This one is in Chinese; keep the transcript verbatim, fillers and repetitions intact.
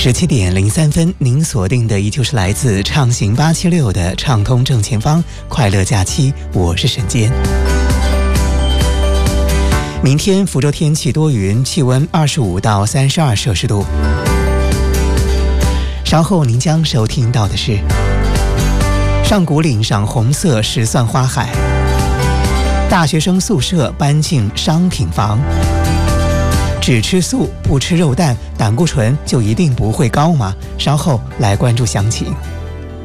十七点零三分，您锁定的依旧是来自畅行八七六的畅通正前方快乐假期，我是沈坚。明天福州天气多云，气温二十五到三十二摄氏度。稍后您将收听到的是上古岭上红色石蒜花海，大学生宿舍搬进商品房，只吃素不吃肉蛋，胆固醇就一定不会高吗？稍后来关注详情。